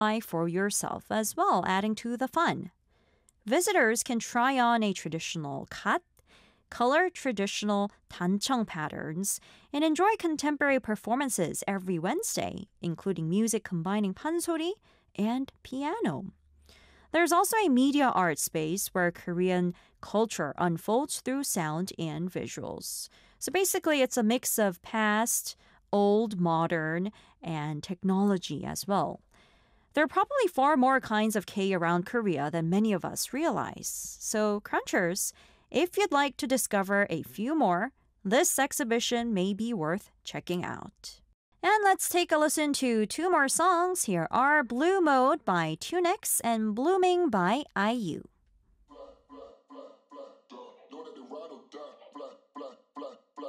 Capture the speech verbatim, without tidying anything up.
for yourself as well, adding to the fun. Visitors can try on a traditional kat, color traditional 단청 patterns, and enjoy contemporary performances every Wednesday, including music combining pansori and piano. There's also a media art space where Korean culture unfolds through sound and visuals. So basically, it's a mix of past, old, modern, and technology as well. There are probably far more kinds of K around Korea than many of us realize. So, Crunchers, if you'd like to discover a few more, this exhibition may be worth checking out. And let's take a listen to two more songs. Here are Blue Mode by Tunix and Blooming by I U.